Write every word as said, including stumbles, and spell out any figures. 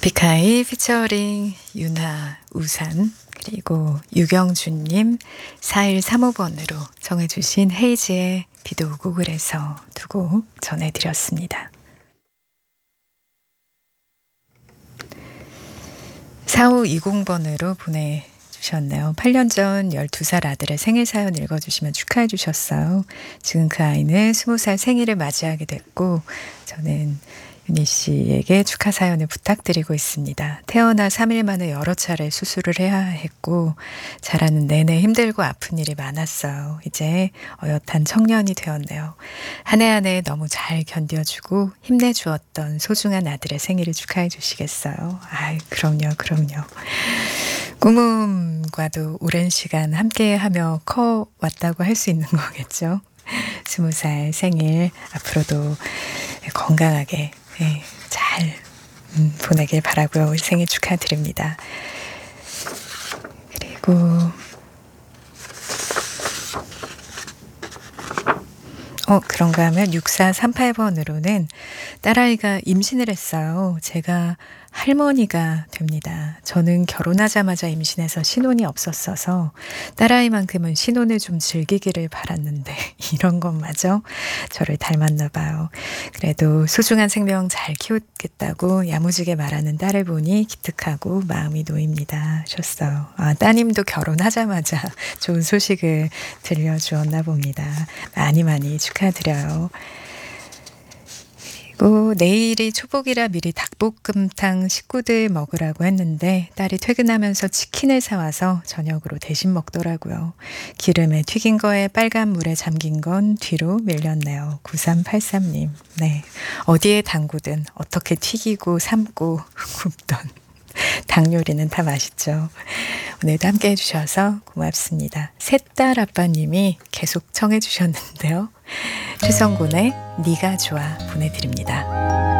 에픽하이 피처링 윤하 우산, 그리고 유경준님 사일삼오 번으로 정해주신 헤이즈의 비도 오고 그래서 두 곡 전해드렸습니다. 사오이공 번으로 보내주셨네요. 팔 년 전 열두 살 아들의 생일 사연 읽어주시면 축하해 주셨어요. 지금 그 아이는 스무 살 생일을 맞이하게 됐고, 저는 윤희 씨에게 축하 사연을 부탁드리고 있습니다. 태어나 삼 일 만에 여러 차례 수술을 해야 했고 자라는 내내 힘들고 아픈 일이 많았어요. 이제 어엿한 청년이 되었네요. 한 해 한 해 너무 잘 견뎌주고 힘내주었던 소중한 아들의 생일을 축하해 주시겠어요? 아이, 그럼요, 그럼요. 꿈음과도 오랜 시간 함께하며 커왔다고 할 수 있는 거겠죠. 스무 살 생일 앞으로도 건강하게 네, 잘 음, 보내길 바라고요. 생일 축하드립니다. 그리고 어 그런가 하면 육사삼팔 번으로는 딸아이가 임신을 했어요. 제가 할머니가 됩니다. 저는 결혼하자마자 임신해서 신혼이 없었어서 딸아이만큼은 신혼을 좀 즐기기를 바랐는데 이런 것마저 저를 닮았나 봐요. 그래도 소중한 생명 잘 키우겠다고 야무지게 말하는 딸을 보니 기특하고 마음이 놓입니다 하셨어요. 아, 따님도 결혼하자마자 좋은 소식을 들려주었나 봅니다. 많이 많이 축하드려요. 그리고 내일이 초복이라 미리 닭볶음탕 식구들 먹으라고 했는데 딸이 퇴근하면서 치킨을 사와서 저녁으로 대신 먹더라고요. 기름에 튀긴 거에 빨간 물에 잠긴 건 뒤로 밀렸네요. 구삼팔삼 님. 네, 어디에 담그든 어떻게 튀기고 삶고 굽던 닭 요리는 다 맛있죠. 오늘도 함께 해주셔서 고맙습니다. 셋딸 아빠님이 계속 청해 주셨는데요. 최성곤의 네가 좋아 보내드립니다.